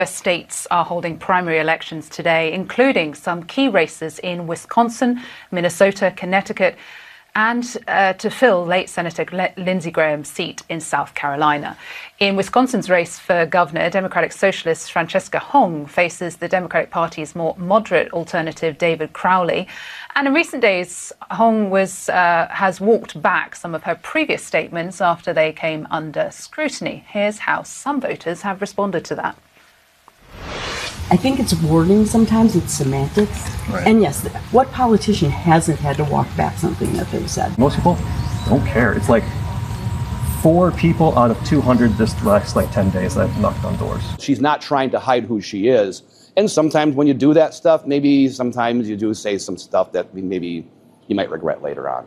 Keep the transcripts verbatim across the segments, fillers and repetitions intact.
States are holding primary elections today, including some key races in Wisconsin, Minnesota, Connecticut, and uh, to fill late Senator Lindsey Graham's seat in South Carolina. In Wisconsin's race for governor, Democratic Socialist Francesca Hong faces the Democratic Party's more moderate alternative, David Crowley. And in recent days, Hong was, uh, has walked back some of her previous statements after they came under scrutiny. Here's how some voters have responded to that. I think it's wording sometimes, it's semantics. Right. And yes, what politician hasn't had to walk back something that they've said? Most people don't care. It's like four people out of two hundred this last like ten days that have knocked on doors. She's not trying to hide who she is. And sometimes when you do that stuff, maybe sometimes you do say some stuff that maybe you might regret later on.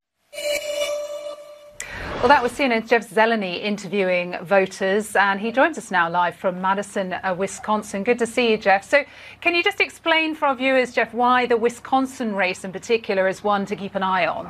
Well, that was C N N's Jeff Zeleny interviewing voters, and he joins us now live from Madison, uh, Wisconsin. Good to see you, Jeff. So can you just explain for our viewers, Jeff, why the Wisconsin race in particular is one to keep an eye on?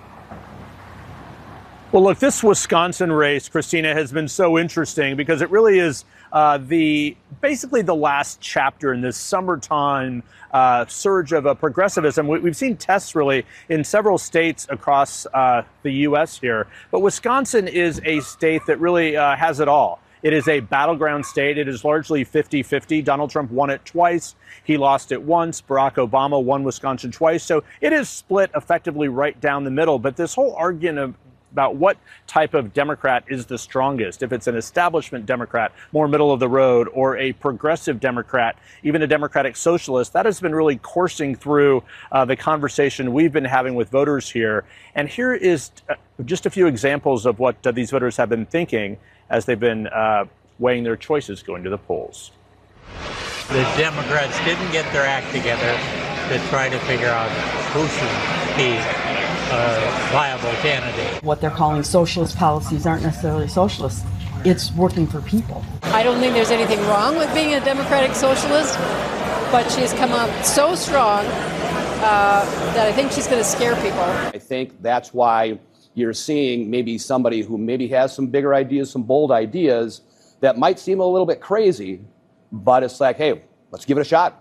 Well, look, this Wisconsin race, Christina, has been so interesting because it really is uh, the basically the last chapter in this summertime uh, surge of uh, progressivism. We, we've seen tests really in several states across uh, the U S here, but Wisconsin is a state that really uh, has it all. It is a battleground state. It is largely fifty fifty. Donald Trump won it twice. He lost it once. Barack Obama won Wisconsin twice. So it is split effectively right down the middle. But this whole argument of about what type of Democrat is the strongest, if it's an establishment Democrat, more middle of the road, or a progressive Democrat, even a Democratic Socialist, that has been really coursing through uh, the conversation we've been having with voters here. And here is uh, just a few examples of what uh, these voters have been thinking as they've been uh, weighing their choices going to the polls. The Democrats didn't get their act together to try to figure out who should be a viable candidate. What they're calling socialist policies aren't necessarily socialist. It's working for people. I don't think there's anything wrong with being a Democratic Socialist, but she's come out so strong uh, that I think she's going to scare people. I think that's why you're seeing maybe somebody who maybe has some bigger ideas, some bold ideas that might seem a little bit crazy, but it's like, hey, let's give it a shot.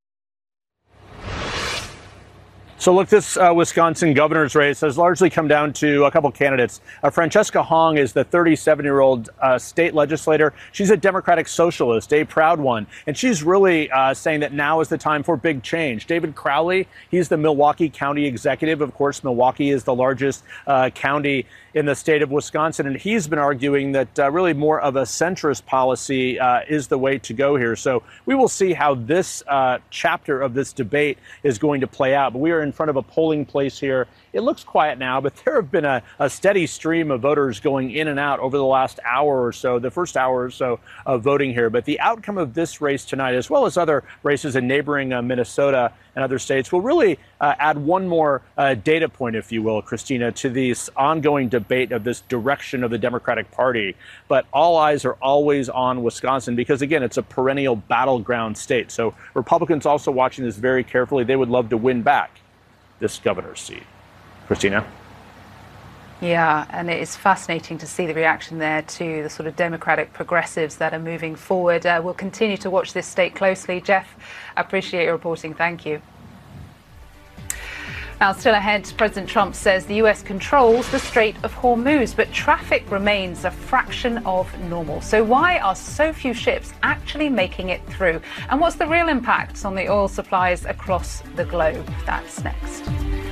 So look, this uh, Wisconsin governor's race has largely come down to a couple candidates. Uh, Francesca Hong is the thirty-seven-year-old uh, state legislator. She's a Democratic Socialist, a proud one. And she's really uh, saying that now is the time for big change. David Crowley, he's the Milwaukee County executive. Of course, Milwaukee is the largest uh, county in the state of Wisconsin. And he's been arguing that uh, really more of a centrist policy uh, is the way to go here. So we will see how this uh, chapter of this debate is going to play out. But we are in front of a polling place here. It looks quiet now, but there have been a, a steady stream of voters going in and out over the last hour or so, the first hour or so of voting here. But the outcome of this race tonight, as well as other races in neighboring uh, Minnesota and other states, will really uh, add one more uh, data point, if you will, Christina, to this ongoing debate of this direction of the Democratic Party. But all eyes are always on Wisconsin because, again, it's a perennial battleground state. So Republicans also watching this very carefully. They would love to win back this governor's seat. Christina? Yeah, and it is fascinating to see the reaction there to the sort of Democratic progressives that are moving forward. Uh, we'll continue to watch this state closely. Jeff, I appreciate your reporting. Thank you. Now, still ahead, President Trump says the U S controls the Strait of Hormuz, but traffic remains a fraction of normal. So why are so few ships actually making it through? And what's the real impact on the oil supplies across the globe? That's next.